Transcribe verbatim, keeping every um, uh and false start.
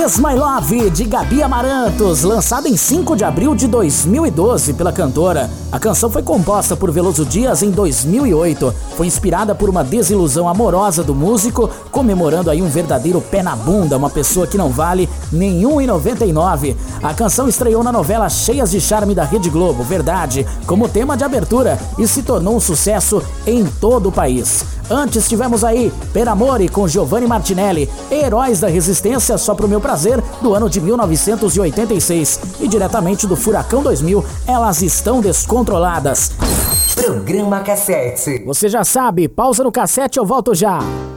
Is My Love, de Gabi Amarantos, lançada em cinco de abril de dois mil e doze pela cantora. A canção foi composta por Veloso Dias em dois mil e oito. Foi inspirada por uma desilusão amorosa do músico, comemorando aí um verdadeiro pé na bunda, uma pessoa que não vale nenhum real e noventa e nove centavos. A canção estreou na novela Cheias de Charme da Rede Globo, Verdade, como tema de abertura e se tornou um sucesso em todo o país. Antes tivemos aí Per Amore com Giovanni Martinelli, Heróis da Resistência, Só Pro Meu Prazer, do ano de mil novecentos e oitenta e seis. E diretamente do Furacão dois mil, Elas Estão Descontroladas. Programa Cassete. Você já sabe, pausa no cassete, eu volto já.